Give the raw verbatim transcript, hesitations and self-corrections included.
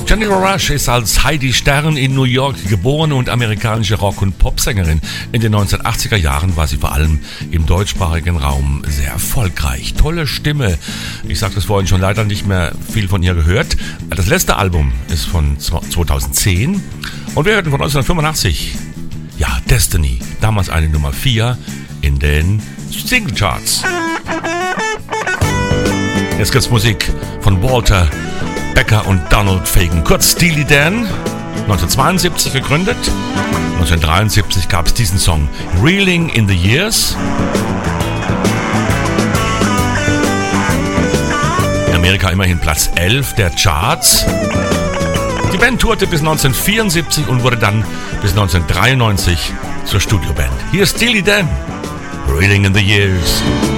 Jennifer Rush ist als Heidi Stern in New York geboren und amerikanische Rock- und Popsängerin. In den neunzehnhundertachtziger Jahren war sie vor allem im deutschsprachigen Raum sehr erfolgreich. Tolle Stimme. Ich sagte es vorhin schon, leider nicht mehr viel von ihr gehört. Das letzte Album ist von zweitausendzehn und wir hörten von neunzehnhundertfünfundachtzig, ja, Destiny. Damals eine Nummer vier in den Singlecharts. Jetzt gibt's Musik von Walter Becker und Donald Fagen, kurz Steely Dan, neunzehnhundertzweiundsiebzig gegründet. neunzehnhundertdreiundsiebzig gab es diesen Song, Reeling in the Years. In Amerika immerhin Platz elf der Charts. Die Band tourte bis neunzehnhundertvierundsiebzig und wurde dann bis neunzehnhundertdreiundneunzig zur Studioband. Hier ist Steely Dan, Reeling in the Years.